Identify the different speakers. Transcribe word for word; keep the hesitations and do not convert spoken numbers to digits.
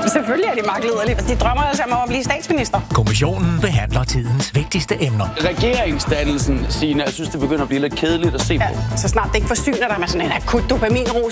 Speaker 1: Selvfølgelig er de magtliderlige. De drømmer altså om at blive statsminister.
Speaker 2: Kommissionen behandler tidens vigtigste emner.
Speaker 3: Regeringsdannelsen, Signe, jeg synes, det begynder at blive lidt kedeligt at se på.
Speaker 1: Ja, så snart det ikke forsyner dig med sådan en akut dopaminrus,